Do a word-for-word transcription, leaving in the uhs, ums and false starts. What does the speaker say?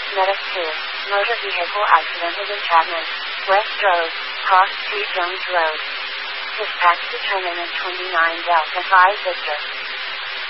Medic two, motor vehicle accident in Chapman, West Road, Cross Street Jones Road. Dispatch determinant twenty-nine Delta five Victor.